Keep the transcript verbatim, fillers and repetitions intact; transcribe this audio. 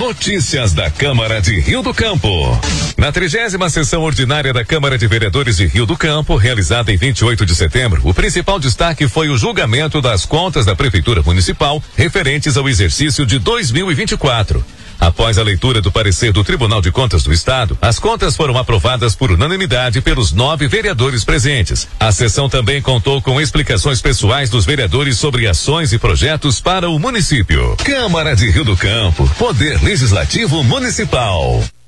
Notícias da Câmara de Rio do Campo. Na trigésima sessão ordinária da Câmara de Vereadores de Rio do Campo, realizada em vinte e oito de setembro, o principal destaque foi o julgamento das contas da Prefeitura Municipal referentes ao exercício de dois mil e vinte e quatro. Após a leitura do parecer do Tribunal de Contas do Estado, as contas foram aprovadas por unanimidade pelos nove vereadores presentes. A sessão também contou com explicações pessoais dos vereadores sobre ações e projetos para o município. Câmara de Rio do Campo, Poder Legislativo Municipal.